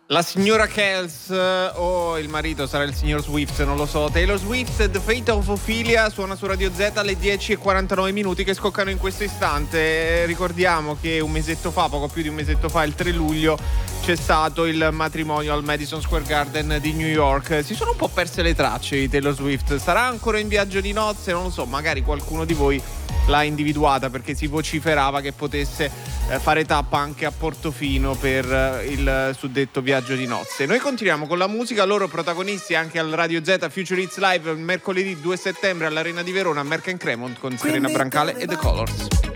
La signora Kells o il marito sarà il signor Swift, non lo so. Taylor Swift, The Fate of Ophelia, suona su Radio Z alle 10:49 che scoccano in questo istante. Ricordiamo che un mesetto fa, poco più di un mesetto fa, il 3 luglio, c'è stato il matrimonio al Madison Square Garden di New York. Si sono un po' perse le tracce di Taylor Swift. Sarà ancora in viaggio di nozze? Non lo so, magari qualcuno di voi l'ha individuata, perché si vociferava che potesse fare tappa anche a Portofino per il suddetto viaggio di nozze. Noi continuiamo con la musica, loro protagonisti anche al Radio Z Future Hits Live mercoledì 2 settembre all'Arena di Verona, Merck & Cremont con Serena Brancale e The Colors.